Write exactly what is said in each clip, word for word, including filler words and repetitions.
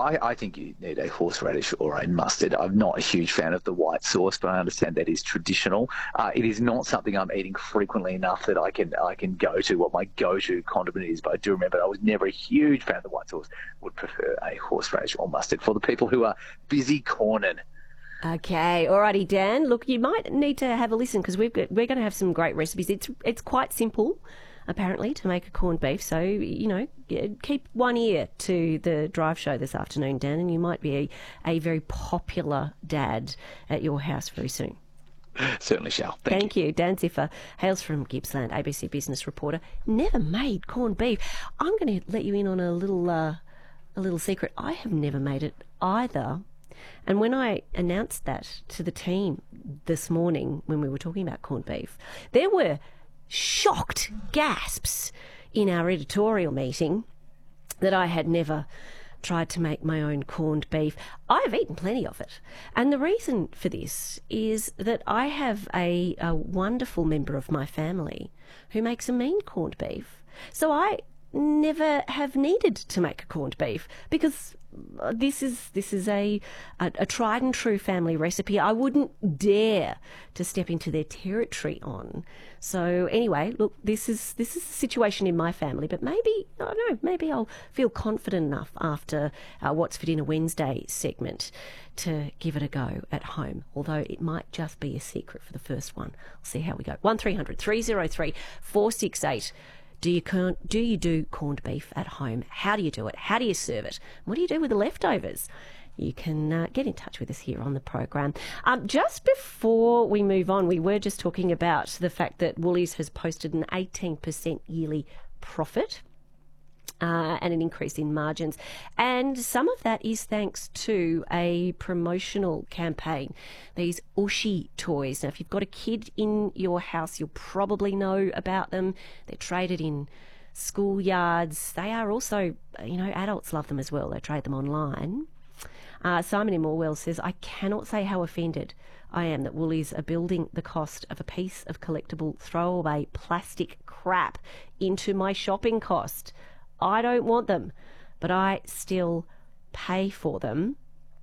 I, I think you need a horseradish or a mustard. I'm not a huge fan of the white sauce, but I understand that is traditional. Uh, it is not something I'm eating frequently enough that I can I can go to what my go-to condiment is. But I do remember I was never a huge fan of the white sauce. Would prefer a horseradish or mustard for the people who are busy corning. Okay, alrighty, Dan. Look, you might need to have a listen because we've got, we're going to have some great recipes. It's it's quite simple, apparently, to make a corned beef. So, you know, keep one ear to the drive show this afternoon, Dan, and you might be a, a very popular dad at your house very soon. Certainly shall. Thank, Thank you. you. Dan Ziffer hails from Gippsland, A B C business reporter. Never made corned beef. I'm going to let you in on a little uh, a little secret. I have never made it either. And when I announced that to the team this morning when we were talking about corned beef, there were shocked gasps in our editorial meeting that I had never tried to make my own corned beef. I've eaten plenty of it. And the reason for this is that I have a, a wonderful member of my family who makes a mean corned beef. So I never have needed to make a corned beef because this is this is a, a a tried and true family recipe. I wouldn't dare to step into their territory on. So anyway, look, this is this is the situation in my family. But maybe I don't know. Maybe I'll feel confident enough after uh, What's for Dinner Wednesday segment to give it a go at home. Although it might just be a secret for the first one. We'll see how we go. One three hundred three oh three four six eight. Do you do you do corned beef at home? How do you do it? How do you serve it? What do you do with the leftovers? You can uh, get in touch with us here on the program. Um, just before we move on, we were just talking about the fact that Woolies has posted an eighteen percent yearly profit. Uh, and an increase in margins. And some of that is thanks to a promotional campaign, these Ooshie toys. Now, if you've got a kid in your house, you'll probably know about them. They're traded in schoolyards. They are also, you know, adults love them as well. They trade them online. Uh, Simon in Morwell says, I cannot say how offended I am that Woolies are building the cost of a piece of collectible throwaway plastic crap into my shopping cost. I don't want them, but I still pay for them.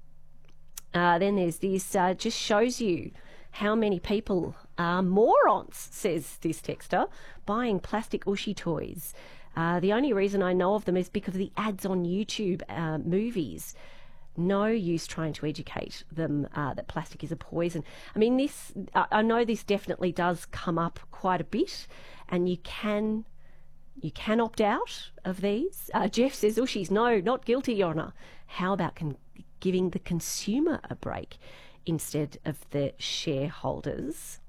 Uh, then there's this, uh, just shows you how many people are morons, says this texter, buying plastic Ooshie toys. Uh, the only reason I know of them is because of the ads on YouTube uh, movies. No use trying to educate them uh, that plastic is a poison. I mean, this, I, I know this definitely does come up quite a bit, and you can... You can opt out of these. Uh, Jeff says, Ooshies, no, not guilty, Your Honour. How about con- giving the consumer a break instead of the shareholders?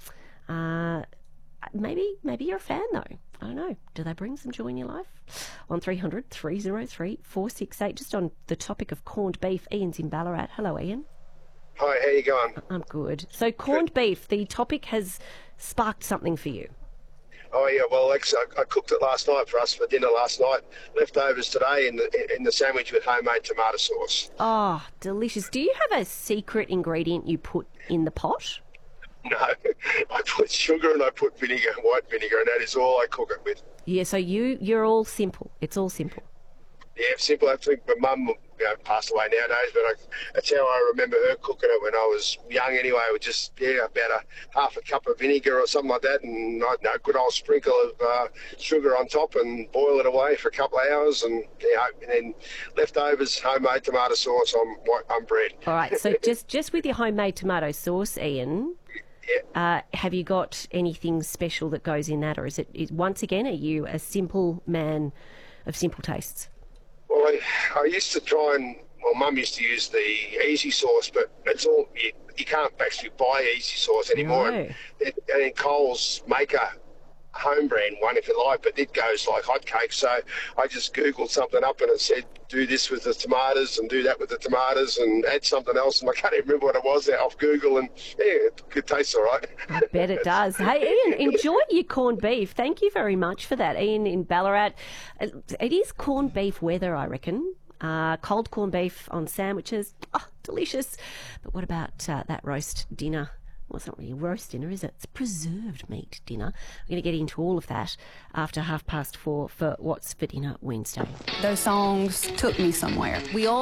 Uh, maybe maybe you're a fan, though. I don't know. Do they bring some joy in your life? one three hundred three oh three four six eight. Just on the topic of corned beef, Ian's in Ballarat. Hello, Ian. Hi, how you going? I'm good. So corned good. beef, the topic has sparked something for you. Oh yeah, well, actually, I, I cooked it last night for us for dinner last night. Leftovers today in the in the sandwich with homemade tomato sauce. Oh, delicious! Do you have a secret ingredient you put in the pot? No, I put sugar and I put vinegar, white vinegar, and that is all I cook it with. Yeah, so you you're all simple. It's all simple. Yeah, simple. I think my mum, you know, passed away nowadays, but I, that's how I remember her cooking it when I was young anyway. It was just, yeah, about a half a cup of vinegar or something like that, and I don't know, a good old sprinkle of uh, sugar on top and boil it away for a couple of hours, and, you know, and then leftovers, homemade tomato sauce on, on bread. All right, so just, just with your homemade tomato sauce, Ian, yeah. uh, have you got anything special that goes in that, or is it, is, once again, are you a simple man of simple tastes? Well, I, I used to try and, well, Mum used to use the easy sauce, but it's all, you, you can't actually buy easy sauce anymore. No. And, and then Coles make a home brand one if you like, but it goes like hotcakes. So I just Googled something up and it said, do this with the tomatoes and do that with the tomatoes and add something else. And I can't even remember what it was off Google. And yeah, it, it tastes all right. I bet it does. Hey, Ian, enjoy your corned beef. Thank you very much for that. Ian in Ballarat. It is corned beef weather, I reckon. Uh, cold corned beef on sandwiches. Oh, delicious. But what about uh, that roast dinner? Well, it's not really roast dinner, is it? It's preserved meat dinner. We're going to get into all of that after half past four for What's for Dinner Wednesday. Those songs took me somewhere. We all